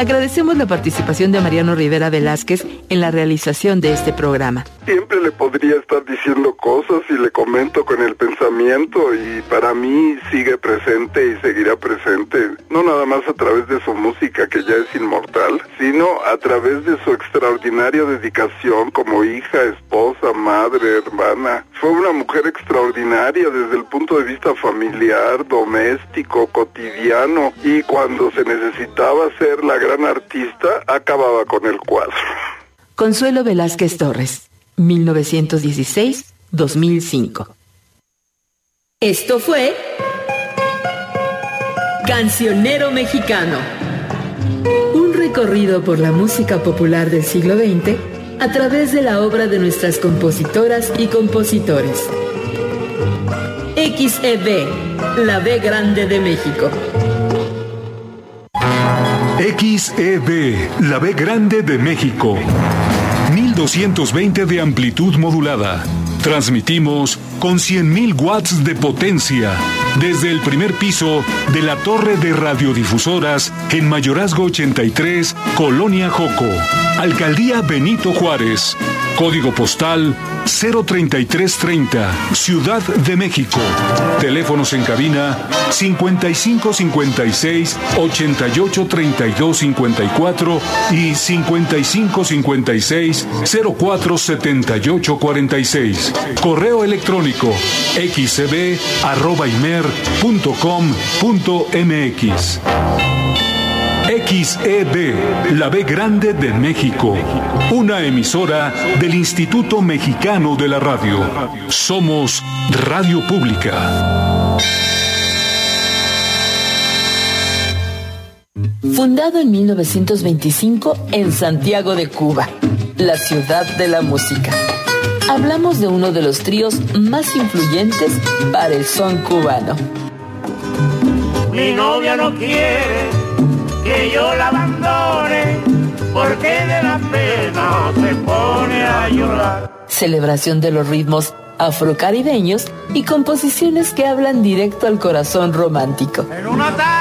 Agradecemos la participación de Mariano Rivera Velázquez en la realización de este programa. Siempre le podría estar diciendo cosas y le comento con el pensamiento, y para mí sigue presente y seguirá presente, no nada más a través de su música, que ya es inmortal, sino a través de su extraordinaria dedicación como hija, esposa, madre, hermana. Fue una mujer extraordinaria desde el punto de vista familiar, doméstico, cotidiano, y cuando se necesitaba ser la gran artista, acababa con el cuadro. Consuelo Velázquez Torres, 1916-2005. Esto fue Cancionero Mexicano, un recorrido por la música popular del siglo XX a través de la obra de nuestras compositoras y compositores. XEB, la B grande de México. XEB, la B grande de México. 1220 de amplitud modulada. Transmitimos con 100.000 watts de potencia desde el primer piso de la torre de radiodifusoras en Mayorazgo 83, Colonia Joco, Alcaldía Benito Juárez. Código postal 03330, Ciudad de México. Teléfonos en cabina 5556-883254 y 5556-047846. Correo electrónico xeb@imer.com.mx. XEB, la B grande de México. Una emisora del Instituto Mexicano de la Radio. Somos Radio Pública. Fundado en 1925 en Santiago de Cuba, la ciudad de la música. Hablamos de uno de los tríos más influyentes para el son cubano. Mi novia no quiere que yo la abandone, porque de la pena se pone a llorar. Celebración de los ritmos afrocaribeños y composiciones que hablan directo al corazón romántico. En una